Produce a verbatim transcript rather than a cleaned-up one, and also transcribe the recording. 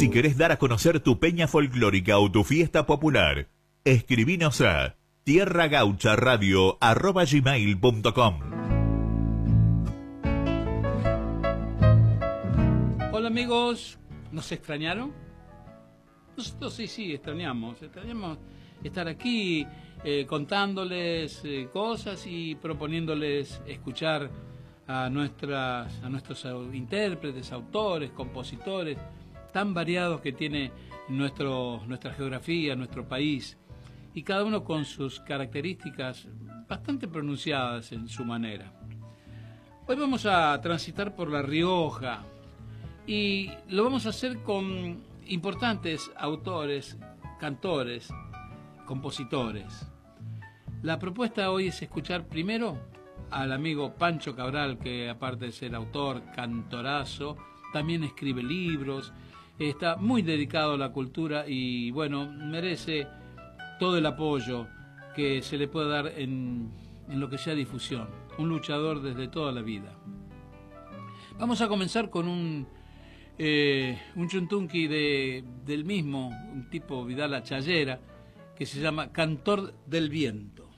Si querés dar a conocer tu peña folclórica o tu fiesta popular, escribinos a tierra gaucha radio arroba gmail punto com. Hola amigos, ¿nos extrañaron? Nosotros sí, sí, extrañamos, extrañamos estar aquí eh, contándoles eh, cosas y proponiéndoles escuchar a, nuestras, a nuestros intérpretes, autores, compositores, tan variados que tiene nuestro, nuestra geografía, nuestro país, y cada uno con sus características bastante pronunciadas en su manera. Hoy vamos a transitar por La Rioja y lo vamos a hacer con importantes autores, cantores, compositores. La propuesta hoy es escuchar primero al amigo Pancho Cabral, que aparte de ser autor, cantorazo, también escribe libros, está muy dedicado a la cultura y bueno, merece todo el apoyo que se le puede dar en, en lo que sea difusión. Un luchador desde toda la vida. Vamos a comenzar con un eh, un chuntunqui de, del mismo, un tipo Vidal Achallera, que se llama Cantor del Viento.